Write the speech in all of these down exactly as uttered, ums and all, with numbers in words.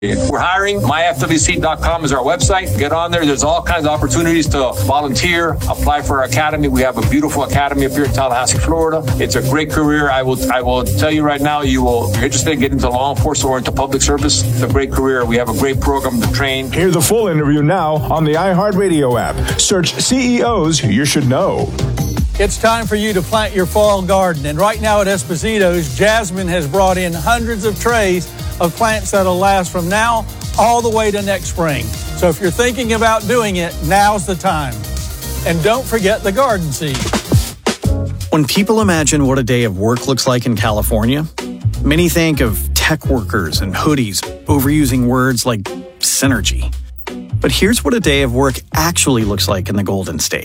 We're hiring. my f w c dot com is our website. Get on there. There's all kinds of opportunities to volunteer, apply for our academy. We have a beautiful academy up here in Tallahassee, Florida. It's a great career. I will I will tell you right now, you will, if you're interested in getting into law enforcement or into public service, it's a great career. We have a great program to train. Hear the full interview now on the iHeartRadio app. Search C E Os You Should Know. It's time for you to plant your fall garden. And right now at Esposito's, Jasmine has brought in hundreds of trays of plants that'll last from now all the way to next spring. So if you're thinking about doing it, now's the time. And don't forget the garden seed. When people imagine what a day of work looks like in California, many think of tech workers and hoodies, overusing words like synergy. But here's what a day of work actually looks like in the Golden State.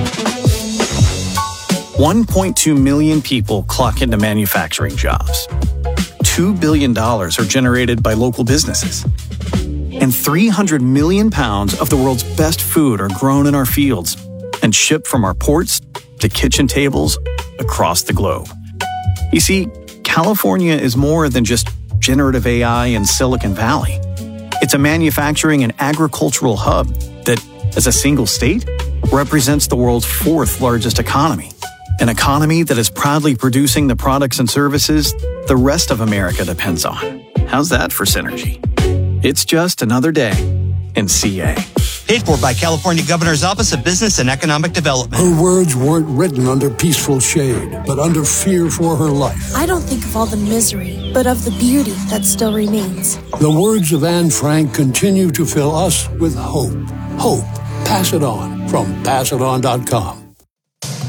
one point two million people clock into manufacturing jobs. two billion dollars are generated by local businesses. And three hundred million pounds of the world's best food are grown in our fields and shipped from our ports to kitchen tables across the globe. You see, California is more than just generative A I and Silicon Valley. It's a manufacturing and agricultural hub that, as a single state, represents the world's fourth largest economy. An economy that is proudly producing the products and services the rest of America depends on. How's that for synergy? It's just another day in C A. Paid for by California Governor's Office of Business and Economic Development. Her words weren't written under peaceful shade, but under fear for her life. I don't think of all the misery, but of the beauty that still remains. The words of Anne Frank continue to fill us with hope. Hope. Pass it on from pass it on dot com.